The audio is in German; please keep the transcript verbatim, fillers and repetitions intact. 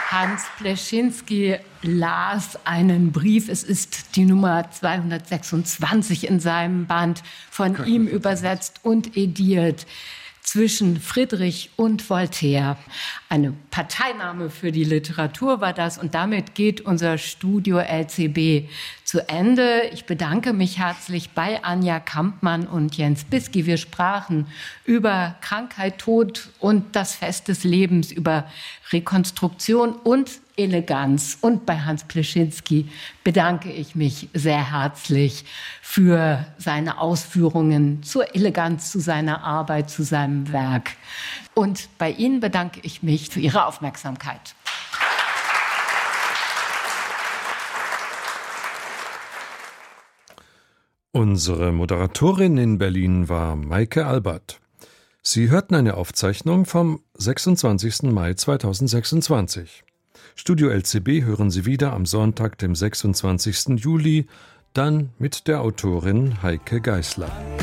Hans Pleschinski las einen Brief, es ist die Nummer zweihundertsechsundzwanzig in seinem Band, von ihm übersetzt und ediert, zwischen Friedrich und Voltaire. Eine Parteinahme für die Literatur war das, und damit geht unser Studio L C B zu Ende. Ich bedanke mich herzlich bei Anja Kampmann und Jens Bisky. Wir sprachen über Krankheit, Tod und das Fest des Lebens, über Rekonstruktion und Eleganz. Und bei Hans Pleschinski bedanke ich mich sehr herzlich für seine Ausführungen zur Eleganz, zu seiner Arbeit, zu seinem Werk. Und bei Ihnen bedanke ich mich für Ihre Aufmerksamkeit. Unsere Moderatorin in Berlin war Maike Albert. Sie hörten eine Aufzeichnung vom sechsundzwanzigsten Mai zweitausendsechsundzwanzig. Studio L C B hören Sie wieder am Sonntag, dem sechsundzwanzigsten Juli, dann mit der Autorin Heike Geisler.